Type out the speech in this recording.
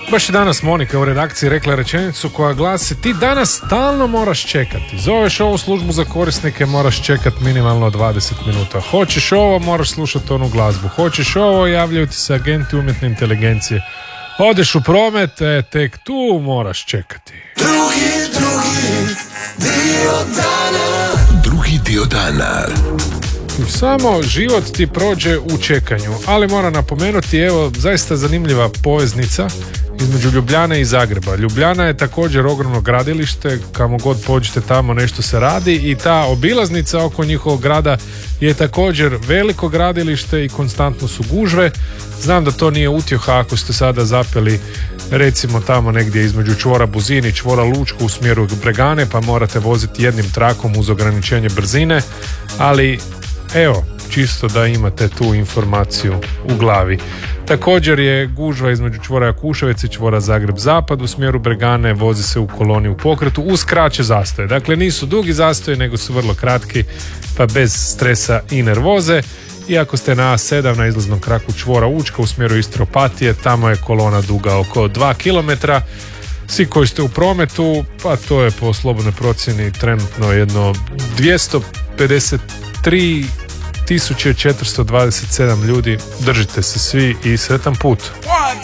Baš je danas Monika u redakciji rekla rečenicu koja glasi: ti danas stalno moraš čekati. Zoveš ovu službu za korisnike, moraš čekati minimalno 20 minuta. Hoćeš ovo, moraš slušati onu glazbu. Hoćeš ovo, javljaju ti se agenti umjetne inteligencije. Odeš u promet, tek tu moraš čekati. Drugi dio dana. Samo život ti prođe u čekanju, ali moram napomenuti, evo, zaista zanimljiva poveznica između Ljubljane i Zagreba. Ljubljana je također ogromno gradilište, kamo god pođete tamo nešto se radi i ta obilaznica oko njihovog grada je također veliko gradilište i konstantno su gužve. Znam da to nije utjeha ako ste sada zapeli recimo tamo negdje između čvora Buzin i čvora Lučko u smjeru Bregane, pa morate voziti jednim trakom uz ograničenje brzine, ali evo, čisto da imate tu informaciju u glavi. Također je gužva između čvora Jakuševec i čvora Zagreb-Zapad u smjeru Bregane, vozi se u koloni u pokretu uz kraće zastoje. Dakle, nisu dugi zastoji, nego su vrlo kratki, pa bez stresa i nervoze. Iako ste na A7 na izlaznom kraku čvora Učka u smjeru Istro-Opatije, tamo je kolona duga oko 2 km. Svi koji ste u prometu, pa to je po slobodnoj procjeni trenutno jedno 253 1427 ljudi. Držite se svi i sretan put. 1,